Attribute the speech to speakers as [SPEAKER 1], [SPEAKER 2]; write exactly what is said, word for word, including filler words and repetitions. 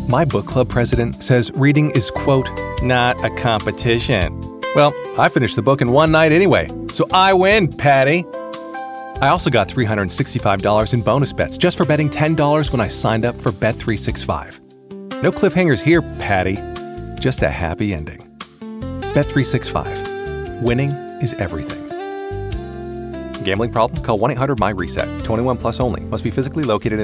[SPEAKER 1] My book club president says reading is, quote, not a competition. Well, I finished the book in one night anyway, so I win, Patty. I also got three hundred sixty-five dollars in bonus bets just for betting ten dollars when I signed up for Bet three sixty-five. No cliffhangers here, Patty. Just a happy ending. Bet three sixty-five. Winning is everything. Gambling problem? Call one eight hundred M Y RESET. twenty-one plus only. Must be physically located in